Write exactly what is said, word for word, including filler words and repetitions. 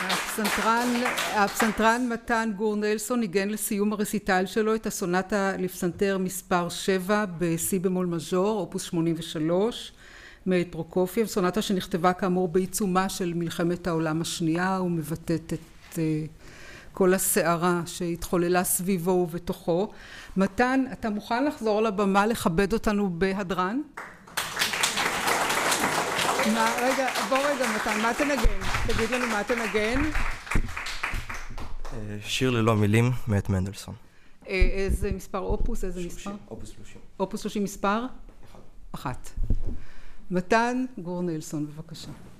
הפסנתרן, הפסנתרן מתן גור נלסון ניגן לסיום הרסיטל שלו את הסונטה לפסנתר מספר שבע בסי במול מז'ור, אופוס שמונים ושלוש, מאת פרוקופייב, סונטה שנכתבה כאמור בעיצומה של מלחמת העולם השנייה ומבטאת את כל הסערה שהתחוללה סביבו ובתוכו. מתן, אתה מוכן לחזור לבמה לכבד אותנו בהדרן? מה, רגע, בוא רגע מתן, מה תנגן? תגיד לנו מה תנגן. שיר ללא מילים מאת מנדלסון. איזה מספר אופוס? איזה מספר? אופוס שלושים. אופוס שלושים מספר? אחת. מתן גור נלסון, בבקשה.